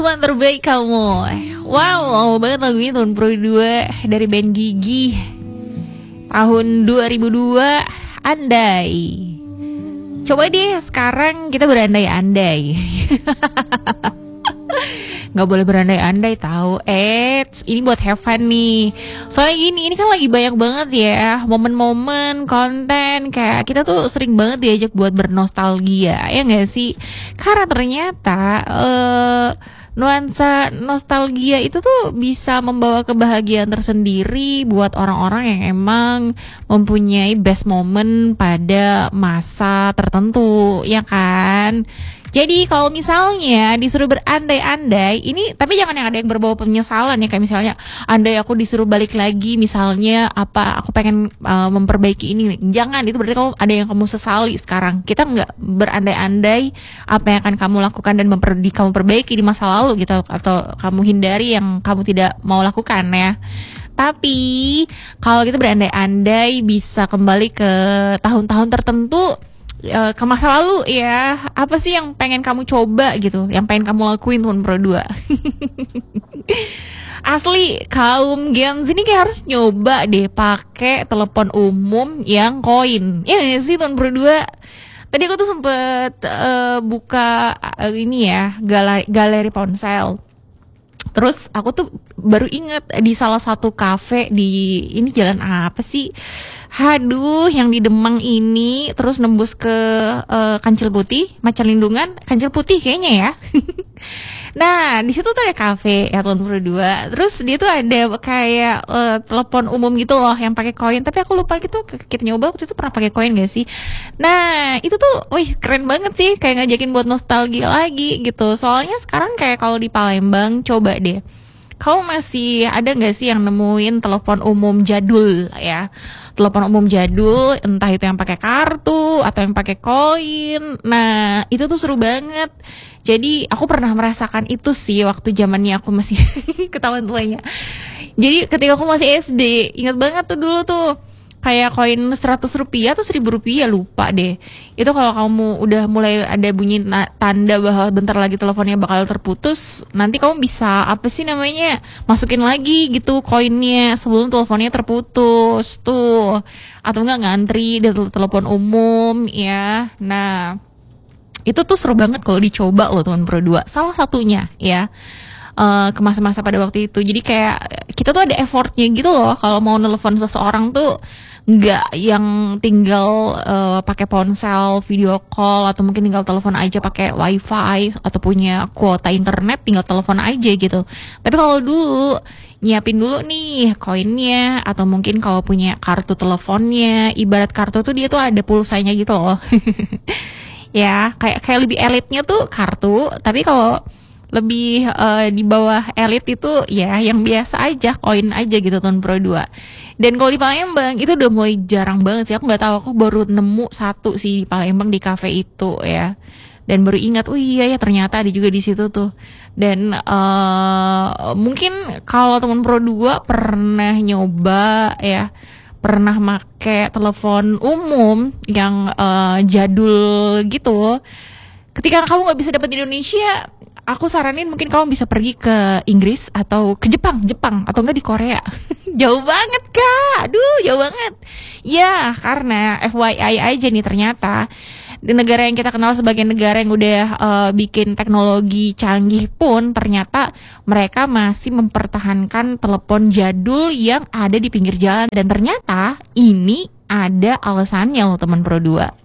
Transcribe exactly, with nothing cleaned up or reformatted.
Teman terbaik kamu. Wow, lama banget lagu ini, tahun Pro dua dari band Gigi. Tahun dua ribu dua, Andai. Coba deh sekarang kita berandai-andai. Gak boleh berandai-andai tahu. Eits, ini buat have fun nih. Soalnya gini, ini kan lagi banyak banget ya momen-momen konten kayak kita tuh sering banget diajak buat bernostalgia, ya gak sih? Karena ternyata uh, nuansa nostalgia itu tuh bisa membawa kebahagiaan tersendiri buat orang-orang yang emang mempunyai best moment pada masa tertentu, ya kan? Jadi kalau misalnya disuruh berandai-andai, ini tapi jangan yang ada yang berbau penyesalan ya, kayak misalnya andai aku disuruh balik lagi, misalnya apa, aku pengen uh, memperbaiki ini. Jangan, itu berarti kamu ada yang kamu sesali sekarang. Kita nggak berandai-andai apa yang akan kamu lakukan dan memper, di, kamu perbaiki di masa lalu gitu, atau kamu hindari yang kamu tidak mau lakukan ya. Tapi kalau kita berandai-andai bisa kembali ke tahun-tahun tertentu, ke masa lalu ya, apa sih yang pengen kamu coba gitu, yang pengen kamu lakuin tahun Pro dua. Asli kaum Gen Z ini kayak harus nyoba deh pakai telepon umum yang koin. Ya gak sih tahun Pro dua? Tadi aku tuh sempet uh, buka uh, ini ya, galeri, galeri ponsel. Terus aku tuh baru inget di salah satu kafe di ini jalan apa sih? Haduh, yang di Demang ini, terus nembus ke uh, Kancil Putih, Macan Lindungan, Kancil Putih kayaknya ya. Nah, di situ tuh ada kafe ya tahun Pro dua. Terus dia tuh ada kayak uh, telepon umum gitu loh yang pakai koin, tapi aku lupa gitu, kita nyoba waktu itu pernah pakai koin gak sih? Nah, itu tuh wih keren banget sih, kayak ngajakin buat nostalgia lagi gitu. Soalnya sekarang kayak kalau di Palembang, coba deh, kamu masih ada gak sih yang nemuin telepon umum jadul ya? Telepon umum jadul, entah itu yang pakai kartu atau yang pakai koin. Nah, itu tuh seru banget. Jadi aku pernah merasakan itu sih waktu zamannya aku masih ketahuan tuanya. Jadi ketika aku masih S D, ingat banget tuh dulu tuh kayak koin seratus rupiah atau seribu rupiah, lupa deh. Itu kalau kamu udah mulai ada bunyi na- tanda bahwa bentar lagi teleponnya bakal terputus, nanti kamu bisa apa sih namanya, masukin lagi gitu koinnya sebelum teleponnya terputus tuh. Atau enggak ngantri di telepon umum ya. Nah, itu tuh seru banget kalau dicoba loh tahun Pro dua. Salah satunya ya, uh, ke masa-masa pada waktu itu. Jadi kayak kita tuh ada effortnya gitu loh kalau mau nelfon seseorang tuh, nggak yang tinggal uh, pakai ponsel video call, atau mungkin tinggal telepon aja pakai wifi atau punya kuota internet tinggal telepon aja gitu. Tapi kalau dulu nyiapin dulu nih koinnya, atau mungkin kalau punya kartu teleponnya, ibarat kartu tuh dia tuh ada pulsanya gitu loh. Ya, kayak kayak lebih elitnya tuh kartu, tapi kalau lebih uh, di bawah elit itu ya yang biasa aja, koin aja gitu tahun Pro dua. Dan kalau di Palembang itu udah mulai jarang banget sih, aku nggak tahu, aku baru nemu satu sih di Palembang di kafe itu ya. Dan baru ingat, oh iya ya ternyata ada juga di situ tuh. Dan uh, mungkin kalau teman Pro dua pernah nyoba ya, pernah make telepon umum yang uh, jadul gitu. Ketika kamu nggak bisa dapat di Indonesia, aku saranin mungkin kamu bisa pergi ke Inggris atau ke Jepang, Jepang atau enggak di Korea. Jauh banget kak, aduh jauh banget. Ya karena F Y I aja nih, ternyata di negara yang kita kenal sebagai negara yang udah uh, bikin teknologi canggih pun, ternyata mereka masih mempertahankan telepon jadul yang ada di pinggir jalan. Dan ternyata ini ada alasannya loh teman Pro dua.